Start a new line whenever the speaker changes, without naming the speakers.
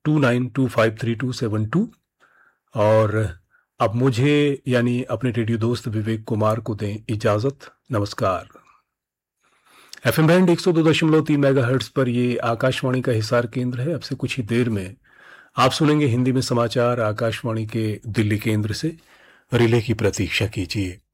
29253272। और अब मुझे यानी अपने रेडियो दोस्त विवेक कुमार को दें इजाज़त। नमस्कार। एफएम बैंड 102.3 मेगाहर्ट्ज पर ये आकाशवाणी का हिसार केंद्र है। अब से कुछ ही देर में आप सुनेंगे हिंदी में समाचार आकाशवाणी के दिल्ली केंद्र से। रिले की प्रतीक्षा कीजिए।